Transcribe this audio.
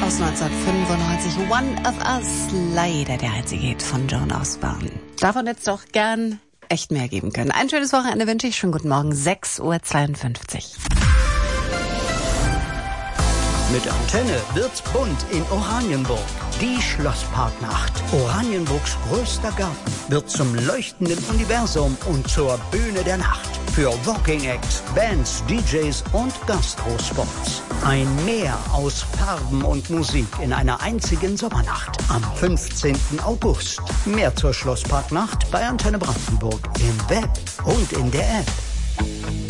aus 1995. One of Us, leider der einzige Hit von Joan Osborne. Davon hätte es doch gern echt mehr geben können. Ein schönes Wochenende wünsche ich. Schönen guten Morgen, 6:52 Uhr. Mit Antenne wird's bunt in Oranienburg. Die Schlossparknacht. Oranienburgs größter Garten wird zum leuchtenden Universum und zur Bühne der Nacht. Für Walking Acts, Bands, DJs und Gastrospots. Ein Meer aus Farben und Musik in einer einzigen Sommernacht. Am 15. August. Mehr zur Schlossparknacht bei Antenne Brandenburg im Web und in der App.